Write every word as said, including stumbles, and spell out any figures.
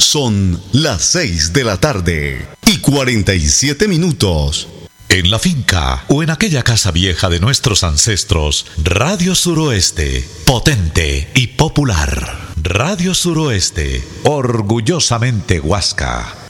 Son las seis de la tarde y cuarenta y siete minutos. En la finca o en aquella casa vieja de nuestros ancestros, Radio Suroeste, potente y popular. Radio Suroeste, orgullosamente Huasca.